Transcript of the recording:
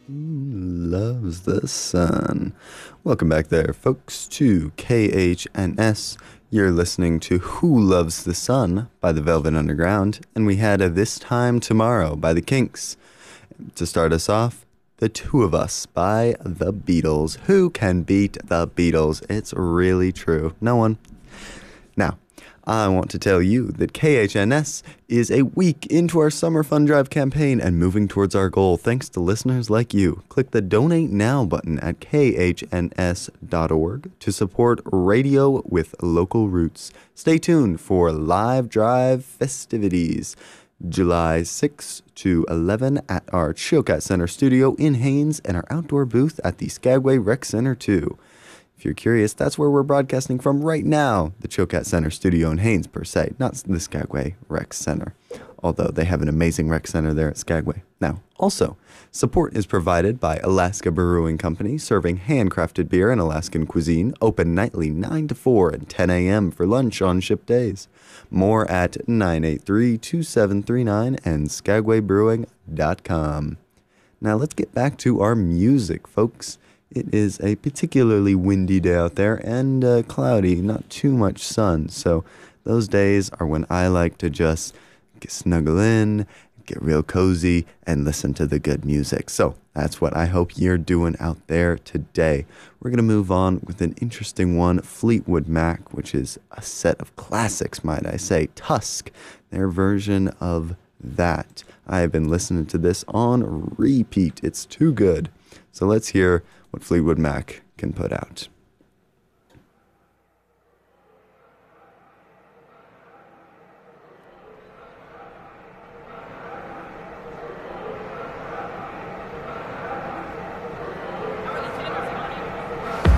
Loves the sun. Welcome back there, folks, to KHNS. You're listening to Who Loves the Sun by the Velvet Underground, and we had a This Time Tomorrow by the Kinks. To start us off, The Two of Us by the Beatles. Who can beat the Beatles? It's really true. No one. Now, I want to tell you that KHNS is a week into our Summer Fun Drive campaign and moving towards our goal thanks to listeners like you. Click the Donate Now button at khns.org to support radio with local roots. Stay tuned for live drive festivities July 6 to 11 at our Chilkat Center studio in Haines and our outdoor booth at the Skagway Rec Center 2. If you're curious, that's where we're broadcasting from right now, the Chilkat Center studio in Haines, per se, not the Skagway Rec Center, although they have an amazing rec center there at Skagway. Now, also, support is provided by Alaska Brewing Company, serving handcrafted beer and Alaskan cuisine, open nightly 9 to 4 and 10 a.m. for lunch on ship days. More at 983-2739 and skagwaybrewing.com. Now, let's get back to our music, folks. It is a particularly windy day out there and cloudy, not too much sun. So those days are when I like to just snuggle in, get real cozy, and listen to the good music. So that's what I hope you're doing out there today. We're going to move on with an interesting one, Fleetwood Mac, which is a set of classics, might I say. Tusk, their version of that. I have been listening to this on repeat. It's too good. So let's hear what Fleetwood Mac can put out.